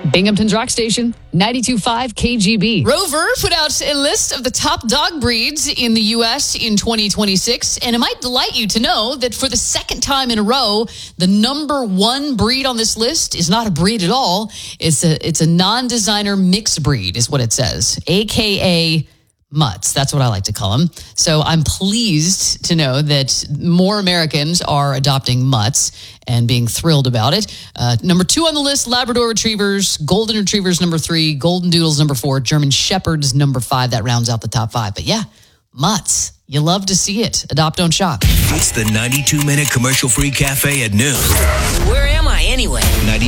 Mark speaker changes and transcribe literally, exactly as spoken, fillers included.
Speaker 1: Binghamton's Rock Station, ninety-two point five K G B.
Speaker 2: Rover put out a list of the top dog breeds in the U S in twenty twenty-six, and it might delight you to know that for the second time in a row, the number one breed on this list is not a breed at all. It's a it's a non-designer mixed breed, is what it says, A K A mutts. That's what I like to call them. So I'm pleased to know that more Americans are adopting mutts and being thrilled about it. Uh, number two on the list, Labrador Retrievers, Golden Retrievers number three, Golden Doodles number four, German Shepherds number five. That rounds out the top five. But yeah, mutts. You love to see it. Adopt, don't shop.
Speaker 3: It's the ninety-two minute commercial-free cafe at noon.
Speaker 4: Where am I anyway?
Speaker 3: ninety